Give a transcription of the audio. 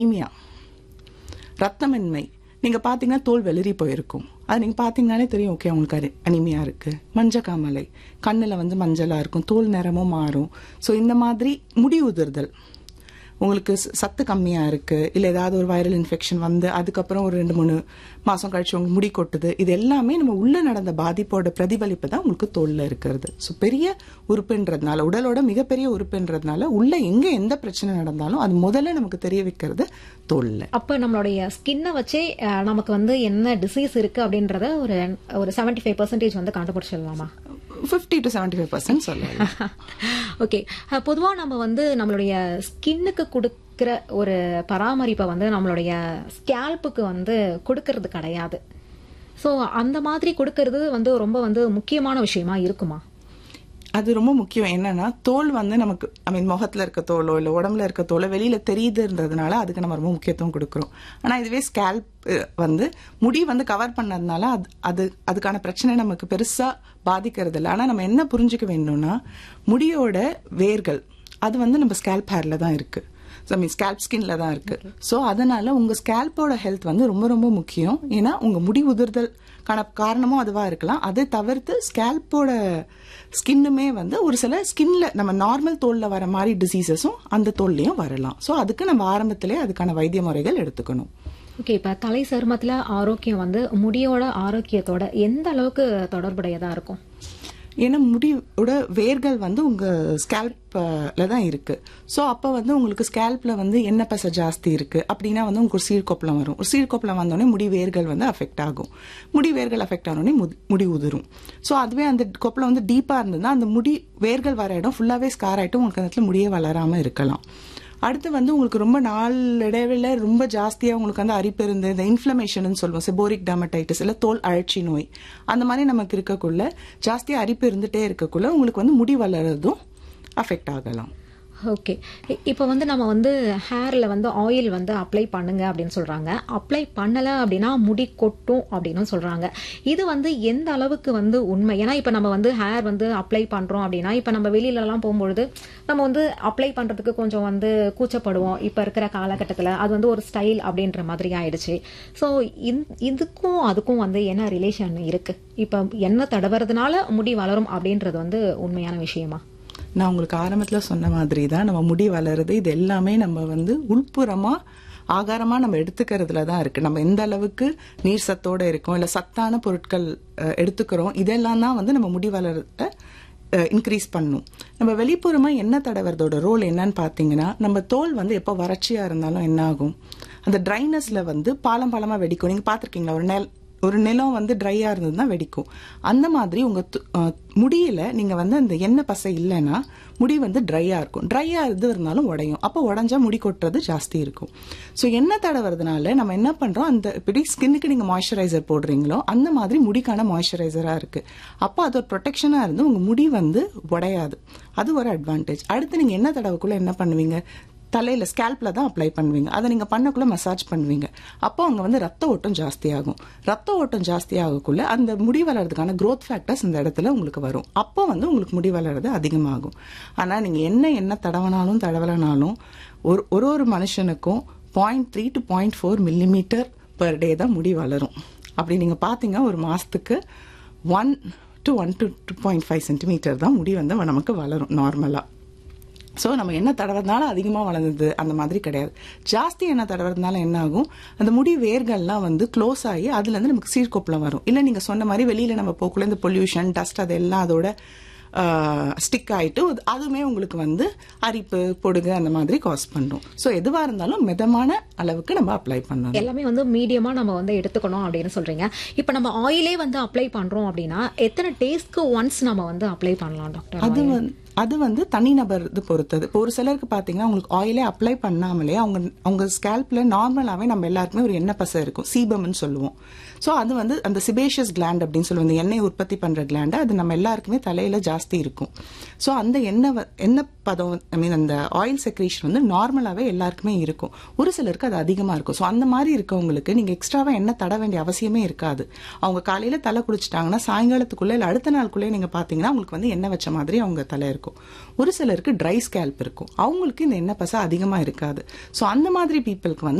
Anaemia, ரத்தமின்மை. நீங்க பாத்தீங்கன்னா தோல் வெளிரி போயிருக்கும். அது நீங்க பாத்தீங்கன்னாலே தெரியும், ஓகே உங்களுக்கு அனீமியா இருக்கு. மஞ்சக்காமலை, கண்ணுல மஞ்சளா இருக்கும், தோல் நிறமும் மாறும். ஸோ இந்த மாதிரி முடி உதிர்தல், உங்களுக்கு சத்து கம்மியா இருக்கு, இல்ல ஏதாவது ஒரு வைரல் இன்ஃபெக்ஷன் வந்து அதுக்கப்புறம் ஒரு 2-3 மாசம் கழிச்சு உங்களுக்கு முடி கொட்டுது, இது எல்லாமே நம்ம உள்ள நடந்த பாதிப்போட பிரதிபலிப்பு தான் உங்களுக்கு தோல்ல இருக்கிறது. ஸோ பெரிய உறுப்புன்றதுனால, உடலோட மிகப்பெரிய உறுப்புன்றதுனால உள்ள எங்க எந்த பிரச்சனை நடந்தாலும் அது முதல்ல நமக்கு தெரிய வைக்கிறது தோல்ல. அப்ப நம்மளுடைய ஸ்கின்னை வச்சே நமக்கு என்ன டிசீஸ் இருக்கு அப்படின்றத ஒரு 75% கண்டுபிடிச்சிடலாமா? 50 to 75% சொல்லலாம். ஓகே, பொதுவா நம்ம நம்மளுடைய ஸ்கின்னுக்கு கொடுக்கிற ஒரு பராமரிப்பை நம்மளுடைய ஸ்கேல்புக்கு கொடுக்கறது கிடையாது. ஸோ அந்த மாதிரி கொடுக்கறது ரொம்ப முக்கியமான விஷயமா இருக்குமா? அது ரொம்ப முக்கியம். என்னன்னா தோல் நமக்கு முகத்துல இருக்க தோலோ இல்ல உடம்புல இருக்க தோலோ வெளியில தெரியுதுன்றதுனால அதுக்கு நம்ம ரொம்ப முக்கியத்துவம் கொடுக்கறோம். ஆனா இதுவே ஸ்கேல்ப் முடி கவர் பண்ணதுனால அதுக்கான பிரச்சனை நமக்கு பெருசா பாதிக்கிறது இல்லை. ஆனா நம்ம என்ன புரிஞ்சுக்க வேண்டும்னா, முடியோட வேர்கள் அது நம்ம ஸ்கேல்ப் ஹேர்ல தான் இருக்கு, ஸ்கேல்ப் ஸ்கின்ல தான் இருக்கு. ஸோ அதனால உங்க ஸ்கேல்போட ஹெல்த் ரொம்ப ரொம்ப முக்கியம். ஏன்னா உங்க முடி உதிர்தல் காரணமும் அதுவா இருக்கலாம். அதை தவிர்த்து ஸ்கேல்போட ஸ்கின்னுமே ஒரு சில ஸ்கின்ல நம்ம நார்மல் தோல்ல வர மாதிரி டிசீசஸும் அந்த தோல்லையும் வரலாம். ஸோ அதுக்கு நம்ம ஆரம்பத்திலே அதுக்கான வைத்திய முறைகள் எடுத்துக்கணும். ஓகே, இப்ப தலை சருமத்துல ஆரோக்கியம் முடியோட ஆரோக்கியத்தோட எந்த அளவுக்கு தொடர்புடையதா இருக்கும்? ஏன்னா முடியோட வேர்கள் உங்க ஸ்கேல்ப்ல தான் இருக்கு. ஸோ அப்போ உங்களுக்கு ஸ்கேல்ப்ல எண்ணெய் பசை ஜாஸ்தி இருக்கு அப்படின்னா உங்களுக்கு ஒரு சீர்கொப்பளம் வரும். ஒரு சீர்கொப்பளம் வந்தோடனே முடி வேர்கள் அஃபெக்ட் ஆகும். முடி வேர்கள் அஃபெக்ட் ஆனோடனே முடி உதிரும். ஸோ அதுவே அந்த கொப்பளம் டீப்பா இருந்ததுன்னா அந்த முடி வேர்கள் வர இடம் ஃபுல்லாவே ஸ்கார் ஆயிட்டு உங்களுக்கு அந்த இடத்துல முடியே வளராம இருக்கலாம். அடுத்து உங்களுக்கு ரொம்ப நாள் இடைவெளியில ரொம்ப ஜாஸ்தியா உங்களுக்கு அரிப்பு இருந்து இந்த இன்ஃபிளமேஷன் சொல்லுவோம், செபோரிக் டெர்மடைட்டிஸ் இல்ல தோல் அழற்சி நோய், அந்த மாதிரி நமக்கு இருக்கக்குள்ள ஜாஸ்தியா அரிப்பு இருந்துட்டே இருக்கக்குள்ள உங்களுக்கு முடி வளர்றதும் அஃபெக்ட் ஆகலாம். ஓகே, இப்போ நம்ம ஹேர்ல ஆயில் அப்ளை பண்ணுங்க அப்படின்னு சொல்றாங்க. அப்ளை பண்ணல அப்படின்னா முடி கொட்டும் அப்படின்னு சொல்றாங்க. இது எந்த அளவுக்கு உண்மை? ஏன்னா இப்ப நம்ம ஹேர் அப்ளை பண்றோம் அப்படின்னா, இப்ப நம்ம வெளியில எல்லாம் போகும்பொழுது நம்ம அப்ளை பண்றதுக்கு கொஞ்சம் கூச்சப்படுவோம். இப்ப இருக்கிற காலகட்டத்துல அது ஒரு ஸ்டைல் அப்படின்ற மாதிரி ஆயிடுச்சு. ஸோ இதுக்கும் அதுக்கும் என்ன ரிலேஷன் இருக்கு? இப்ப என்ன தடவுறதுனால முடி வளரும் அப்படின்றது உண்மையான விஷயமா? நான் உங்களுக்கு ஆரம்பத்துல சொன்ன மாதிரி தான், நம்ம முடி வளருது இது எல்லாமே நம்ம உள்புறமா ஆகாரமா நம்ம எடுத்துக்கிறதுல தான் இருக்கு. நம்ம எந்த அளவுக்கு நீர் சத்தோட இருக்கோம் இல்ல சத்தான பொருட்கள் எடுத்துக்கிறோம், இதெல்லாம் தான் நம்ம முடி வளர்றத இன்க்ரீஸ் பண்ணும். நம்ம வெளிப்புறமா என்ன தடவுறதோட ரோல் என்னன்னு பாத்தீங்கன்னா, நம்ம தோல் எப்ப வறட்சியா இருந்தாலும் என்ன ஆகும், அந்த ட்ரைனஸ்ல பாலமா வெடிக்கும். நீங்க பாத்திருக்கீங்களா, ஒரு நிலம் ட்ரையா இருந்ததுன்னா வெடிக்கும். அந்த மாதிரி உங்க முடியில நீங்க அந்த எண்ணெய் பசை இல்லைன்னா முடி ட்ரையா இருக்கும். ட்ரையா இருந்தாலும் உடையும். அப்போ உடஞ்சா முடி கொட்டுறது ஜாஸ்தி இருக்கும். ஸோ எண்ணெய் தடவுறதுனால நம்ம என்ன பண்றோம், அந்த இப்படி ஸ்கின்னுக்கு நீங்க மாய்ஸ்சரைசர் போடுறீங்களோ அந்த மாதிரி முடிக்கான மாய்ஸ்சரைசரா இருக்கு. அப்போ அது ஒரு ப்ரொடெக்ஷனா இருந்து உங்க முடி உடையாது. அது ஒரு அட்வான்டேஜ். அடுத்து நீங்க எண்ணெய் தடவுக்குள்ள என்ன பண்ணுவீங்க, தலையில ஸ்கேல்ப்ல தான் அப்ளை பண்ணுவீங்க. அதை நீங்க பண்ணக்குள்ள மசாஜ் பண்ணுவீங்க. அப்போ அங்க ரத்த ஓட்டம் ஜாஸ்தி ஆகும். ரத்த ஓட்டம் ஜாஸ்தி ஆகக்குள்ள அந்த முடி வளர்றதுக்கான growth factors இந்த இடத்துல உங்களுக்கு வரும். அப்போ உங்களுக்கு முடி வளர்றது அதிகமாகும். ஆனா நீங்க என்ன தடவலனாலும் ஒரு மனுஷனுக்கும் 0.3 to 0.4 மில்லிமீட்டர் per day தான் முடி வளரும். அப்படி நீங்க பாத்தீங்க ஒரு மாசத்துக்கு 1 to 2.5 சென்டிமீட்டர் தான் முடி நமக்கு வளரும் நார்மலா. ஸோ நம்ம என்ன தடவுறதுனால அதிகமாக வளர்ந்தது அந்த மாதிரி கிடையாது. ஜாஸ்தி என்ன தடவுறதுனால என்ன ஆகும், அந்த முடி வேர்கள்லாம் க்ளோஸ் ஆகி அதுலேருந்து நமக்கு சீர்கொப்பளம் வரும். இல்லை நீங்கள் சொன்ன மாதிரி வெளியில் நம்ம போக்குள்ள இந்த பொல்யூஷன் டஸ்ட் அதெல்லாம் அதோட ஸ்டிக் ஆயிட்டு அதுவுமே உங்களுக்கு அரிப்பு பொடுகு அந்த மாதிரி காஸ் பண்ணும். ஸோ எதுவாக இருந்தாலும் மிதமான அளவுக்கு நம்ம அப்ளை பண்ணணும். எல்லாமே மீடியமா நம்ம எடுத்துக்கணும் அப்படின்னு சொல்றீங்க. இப்போ நம்ம ஆயிலே அப்ளை பண்றோம் அப்படின்னா எத்தனை டேஸ்க்கு ஒன்ஸ் நம்ம அப்ளை பண்ணலாம் டாக்டர்? அது தனிநபர் பொறுத்தது. இப்போ ஒரு சிலருக்கு பாத்தீங்கன்னா உங்களுக்கு ஆயிலே அப்ளை பண்ணாமலே அவங்க ஸ்கேல்ப்ல நார்மலாவே நம்ம எல்லாருக்குமே ஒரு எண்ணெய் பசை இருக்கும், சீபம்னு சொல்லுவோம். ஸோ அது அந்த சிபேஷியஸ் கிளாண்ட் அப்படின்னு சொல்லுவோம், இந்த எண்ணெய் உற்பத்தி பண்ற கிளாண்ட். அது நம்ம எல்லாருக்குமே தலையில ஜாஸ்தி இருக்கும். ஸோ அந்த எண்ணெய் பதம் ஐ மீன் அந்த ஆயில் செக்ரேஷன் வந்து நார்மலாவே எல்லாருக்குமே இருக்கும். ஒரு சிலருக்கு அது அதிகமா இருக்கும். ஸோ அந்த மாதிரி இருக்கவங்களுக்கு நீங்க எக்ஸ்ட்ராவா எண்ணெய் தட வேண்டிய அவசியமே இருக்காது. அவங்க காலையில தலை குளிச்சுட்டாங்கன்னா சாயங்காலத்துக்குள்ள இல்ல அடுத்த நாளுக்குள்ளே நீங்க பாத்தீங்கன்னா உங்களுக்கு வந்து எண்ணெய் வச்ச மாதிரி அவங்க தலை இருக்கும். ஒரு சிலருக்கு ட்ரை ஸ்கேல்ப் இருக்கும், அவங்களுக்கு இந்த எண்ணெய் பசை அதிகமா இருக்காது. ஸோ அந்த மாதிரி பீப்புளுக்கு வந்து